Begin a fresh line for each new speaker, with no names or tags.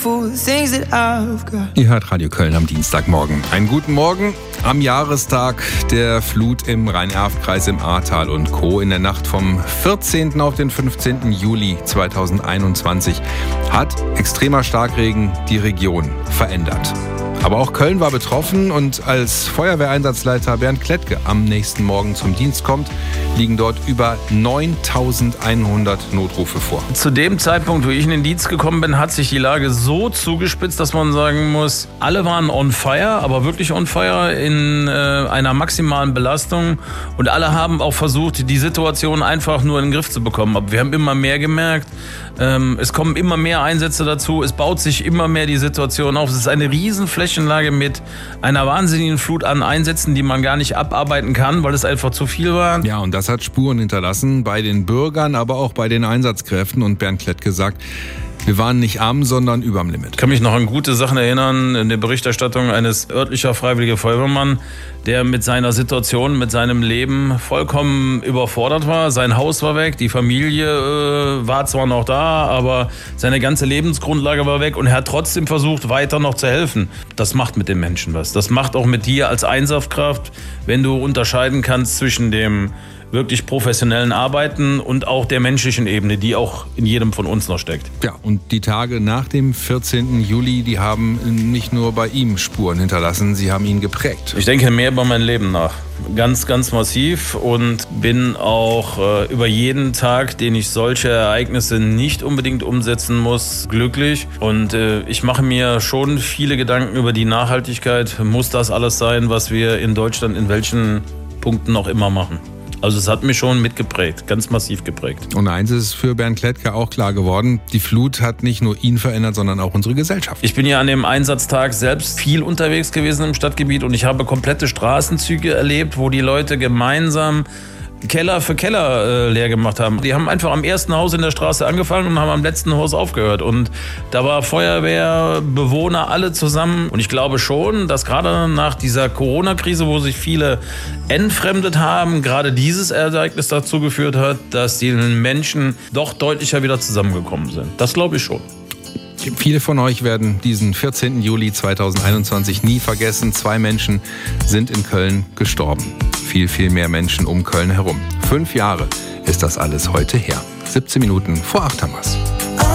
Ihr hört Radio Köln am Dienstagmorgen. Einen guten Morgen am Jahrestag der Flut im Rhein-Erft-Kreis im Ahrtal und Co. In der Nacht vom 14. auf den 15. Juli 2021 hat extremer Starkregen die Region verändert. Aber auch Köln war betroffen und als Feuerwehreinsatzleiter Bernd Klettke am nächsten Morgen zum Dienst kommt, liegen dort über 9.100 Notrufe vor.
Zu dem Zeitpunkt, wo ich in den Dienst gekommen bin, hat sich die Lage so zugespitzt, dass man sagen muss, alle waren on fire, aber wirklich on fire in einer maximalen Belastung und alle haben auch versucht, die Situation einfach nur in den Griff zu bekommen. Aber wir haben immer mehr gemerkt, es kommen immer mehr Einsätze dazu, es baut sich immer mehr die Situation auf. Es ist eine riesen Flächenlage mit einer wahnsinnigen Flut an Einsätzen, die man gar nicht abarbeiten kann, weil es einfach zu viel war.
Ja, und das hat Spuren hinterlassen bei den Bürgern, aber auch bei den Einsatzkräften. Und Bernd Klettke sagt, wir waren nicht am, sondern überm Limit.
Ich kann mich noch an gute Sachen erinnern, in der Berichterstattung eines örtlicher freiwilliger Feuerwehrmann, der mit seiner Situation, mit seinem Leben vollkommen überfordert war. Sein Haus war weg, die Familie war zwar noch da, aber seine ganze Lebensgrundlage war weg und er hat trotzdem versucht, weiter noch zu helfen. Das macht mit den Menschen was. Das macht auch mit dir als Einsatzkraft, wenn du unterscheiden kannst zwischen dem wirklich professionellen Arbeiten und auch der menschlichen Ebene, die auch in jedem von uns noch steckt.
Ja, und die Tage nach dem 14. Juli, die haben nicht nur bei ihm Spuren hinterlassen, sie haben ihn geprägt.
Ich denke mehr über mein Leben nach. Ganz, ganz massiv und bin auch über jeden Tag, den ich solche Ereignisse nicht unbedingt umsetzen muss, glücklich. Und ich mache mir schon viele Gedanken über die Nachhaltigkeit. Muss das alles sein, was wir in Deutschland in welchen Punkten auch immer machen? Also es hat mich schon mitgeprägt, ganz massiv geprägt.
Und eins ist für Bernd Klettke auch klar geworden, die Flut hat nicht nur ihn verändert, sondern auch unsere Gesellschaft.
Ich bin ja an dem Einsatztag selbst viel unterwegs gewesen im Stadtgebiet und ich habe komplette Straßenzüge erlebt, wo die Leute gemeinsam Keller für Keller leer gemacht haben. Die haben einfach am ersten Haus in der Straße angefangen und haben am letzten Haus aufgehört. Und da war Feuerwehr, Bewohner, alle zusammen. Und ich glaube schon, dass gerade nach dieser Corona-Krise, wo sich viele entfremdet haben, gerade dieses Ereignis dazu geführt hat, dass die Menschen doch deutlicher wieder zusammengekommen sind. Das glaube ich schon.
Viele von euch werden diesen 14. Juli 2021 nie vergessen. 2 Menschen sind in Köln gestorben. Viel, viel mehr Menschen um Köln herum. 5 Jahre ist das alles heute her. 17 Minuten vor 8 haben wir's.